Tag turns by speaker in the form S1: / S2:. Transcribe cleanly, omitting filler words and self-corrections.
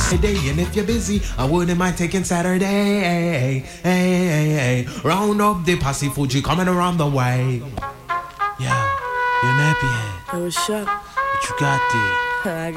S1: Friday, and if you're busy, I wouldn't mind taking Saturday. Hey. Round up the posse, Fuji coming around the way.
S2: Yeah, you're nappy head.
S3: Oh, what's up?
S2: What you got there?